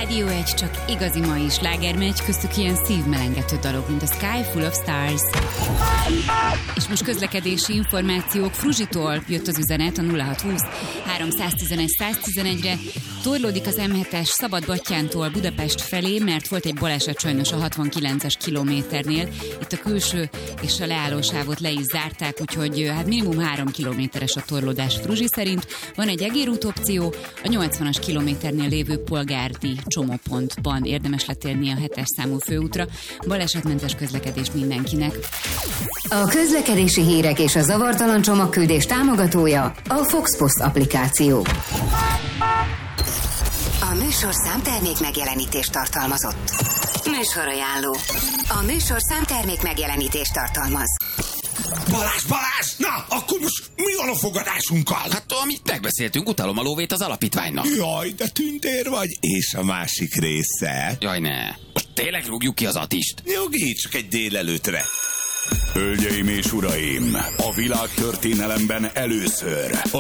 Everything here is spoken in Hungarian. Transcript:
Rádió 1 csak igazi mai slágermegy, köztük ilyen szívmelengető dalok, mint a Sky Full of Stars. És most közlekedési információk. Fruzsitól jött az üzenet a 0620 311 111-re. Torlódik az M7-es Szabadbattyántól Budapest felé, mert volt egy baleset sajnos a 69-es kilométernél. Itt a külső és a leállósávot le is zárták, úgyhogy hát minimum 3 kilométeres a torlódás Fruzsi szerint. Van egy egérút opció, a 80-as kilométernél lévő Polgárdi csomópontban érdemes letérni a 7-es számú főútra. Balesetmentes közlekedést mindenkinek. A közlekedési hírek és a zavartalan csomagküldés támogatója a Fox Post applikáció. A műsorszám termék megjelenítést tartalmazott. Műsorajánló. A műsorszám termék megjelenítést tartalmaz. Balázs! Na, akkor most mi van a fogadásunkkal? Hát, amit megbeszéltünk, utalom a lóvét az alapítványnak. Jaj, de tündér vagy. És a másik része? Jaj, ne. Most tényleg rúgjuk ki az Attist? Jogi, csak egy délelőtre. Hölgyeim és uraim, a világtörténelemben először